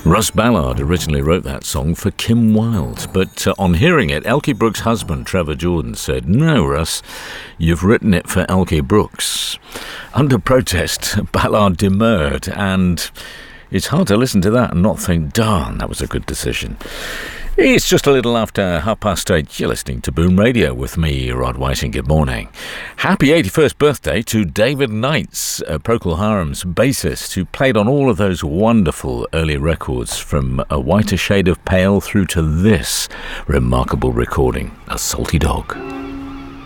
Russ Ballard originally wrote that song for Kim Wilde, but on hearing it, Elkie Brooks' husband, Trevor Jordan, said, "No, Russ, you've written it for Elkie Brooks." Under protest, Ballard demurred, and it's hard to listen to that and not think, darn, that was a good decision. It's just a little after 8:30. You're listening to Boom Radio with me, Rod Whiting. Good morning. Happy 81st birthday to David Knights, Procol Harum's bassist, who played on all of those wonderful early records from A Whiter Shade of Pale through to this remarkable recording, A Salty Dog.